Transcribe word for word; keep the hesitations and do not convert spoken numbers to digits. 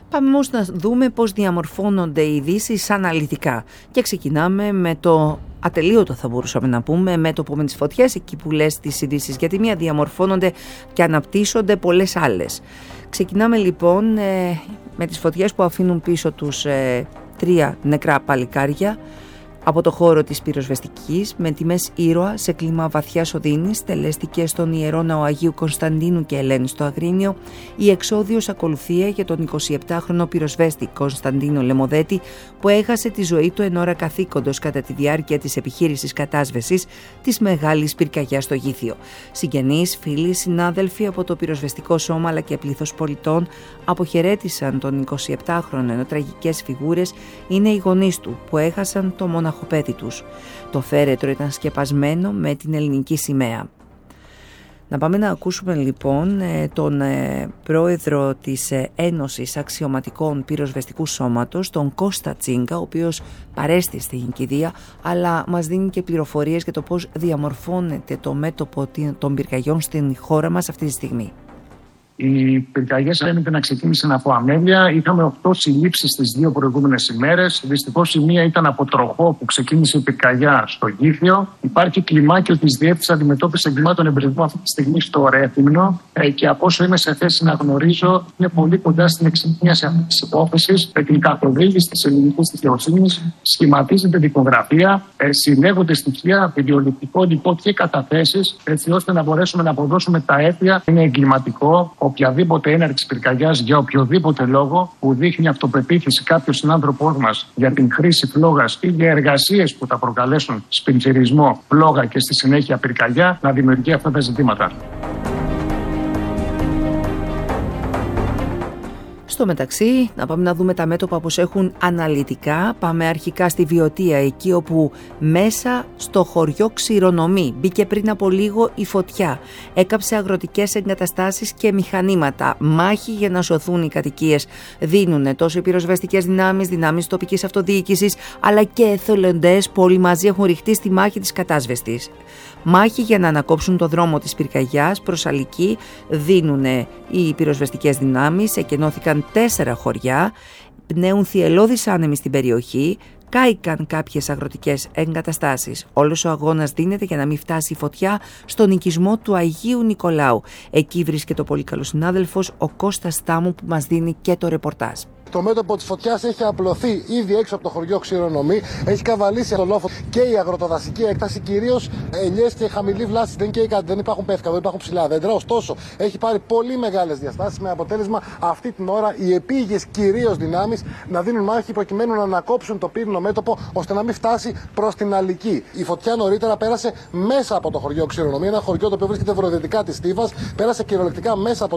Πάμε όμως να δούμε πώς διαμορφώνονται οι ειδήσεις αναλυτικά και ξεκινάμε με το ατελείωτο, θα μπορούσαμε να πούμε, μέτωπο με τις φωτιές, εκεί που λες τις ειδήσεις για τη μία διαμορφώνονται και αναπτύσσονται πολλές άλλες. Ξεκινάμε λοιπόν ε, με τις φωτιές που αφήνουν πίσω τους ε, τρία νεκρά παλικάρια από το χώρο της πυροσβεστικής, με τιμές ήρωα σε κλίμα βαθιάς οδύνης, τελέστηκε στον Ιερό Ναό Αγίου Κωνσταντίνου και Ελένης στο Αγρίνιο η εξόδιος ακολουθία για τον εικοσιεπτάχρονο πυροσβέστη Κωνσταντίνο Λεμοδέτη, που έχασε τη ζωή του εν ώρα καθήκοντος κατά τη διάρκεια της επιχείρησης κατάσβεσης της μεγάλης πυρκαγιάς στο Γήθιο. Συγγενείς, φίλοι, συνάδελφοι από το πυροσβεστικό σώμα αλλά και πλήθος πολιτών αποχαιρέτησαν τον εικοσιεπτάχρονο, ενώ τραγικές φιγούρες είναι οι γονείς του που έχασαν το μοναχοπέδι τους. Το φέρετρο ήταν σκεπασμένο με την ελληνική σημαία. Να πάμε να ακούσουμε λοιπόν τον πρόεδρο της Ένωσης Αξιωματικών Πυροσβεστικού Σώματος, τον Κώστα Τσίγκα, ο οποίος παρέστη στην κηδεία, αλλά μας δίνει και πληροφορίες για το πώς διαμορφώνεται το μέτωπο των πυρκαγιών στην χώρα μας αυτή τη στιγμή. Οι πυρκαγιές φαίνεται να ξεκίνησαν από αμέλεια. Είχαμε οκτώ συλλήψεις τις δύο προηγούμενες ημέρες. Δυστυχώς η μία ήταν από τροχό που ξεκίνησε η πυρκαγιά στο Γήθιο. Υπάρχει κλιμάκιο της Διεύθυνσης Αντιμετώπισης Εγκλημάτων Εμπειρισμού αυτή τη στιγμή στο Ρέθυμνο. Και από όσο είμαι σε θέση να γνωρίζω, είναι πολύ κοντά στην εξυπνίαση αυτή τη υπόθεση. Με την καθοδήγηση τη ελληνική δικαιοσύνη σχηματίζεται δικογραφία, συλλέγονται στοιχεία βιντεοληπτικών υλικών και καταθέσεις, έτσι ώστε να μπορέσουμε να αποδώσουμε τα αίτια. Είναι εγκληματικό οποιαδήποτε έναρξη πυρκαγιάς για οποιοδήποτε λόγο που δείχνει αυτοπεποίθηση κάποιος συνάνθρωπός μας για την χρήση φλόγας ή για εργασίες που θα προκαλέσουν σπιντσιρισμό, φλόγα και στη συνέχεια πυρκαγιά, να δημιουργεί αυτά τα ζητήματα. Στο μεταξύ, να πάμε να δούμε τα μέτωπα πως έχουν αναλυτικά. Πάμε αρχικά στη Βιωτία, εκεί όπου μέσα στο χωριό Ξηρονομή μπήκε πριν από λίγο η φωτιά. Έκαψε αγροτικές εγκαταστάσεις και μηχανήματα. Μάχη για να σωθούν οι κατοικίες δίνουν τόσο οι πυροσβεστικές δυνάμεις, δυνάμεις τοπικής αυτοδιοίκησης, αλλά και εθελοντές που όλοι μαζί έχουν ρηχτεί στη μάχη της κατάσβεστης. Μάχη για να ανακόψουν το δρόμο της πυρκαγιάς προς Αλική δίνουν οι πυροσβεστικές δυνάμεις. Εκενώθηκαν τέσσερα χωριά, πνέουν θυελλώδεις άνεμοι στην περιοχή, κάηκαν κάποιες αγροτικές εγκαταστάσεις. Όλος ο αγώνας δίνεται για να μην φτάσει η φωτιά στον οικισμό του Αγίου Νικολάου. Εκεί βρίσκεται ο πολύ καλός συνάδελφος ο Κώστας Στάμου που μας δίνει και το ρεπορτάζ. Το μέτωπο της φωτιάς έχει απλωθεί ήδη έξω από το χωριό Ξηρονομή, έχει καβαλήσει το λόφο και η αγροτοδασική έκταση, κυρίως ελιές και χαμηλή βλάση. Δεν καίει κάτι, δεν υπάρχουν πεύκα, δεν υπάρχουν ψηλά δέντρα. Ωστόσο, έχει πάρει πολύ μεγάλες διαστάσεις, με αποτέλεσμα αυτή την ώρα οι επίγειες κυρίως δυνάμεις να δίνουν μάχη προκειμένου να ανακόψουν το πύρινο μέτωπο ώστε να μην φτάσει προς την Αλική. Η φωτιά νωρίτερα πέρασε μέσα από το χωριό Ξηρονομή, ένα χωριό το οποίο βρίσκεται βορειοδυτικά της Στίβας, πέρασε κυριολεκτικά μέσα από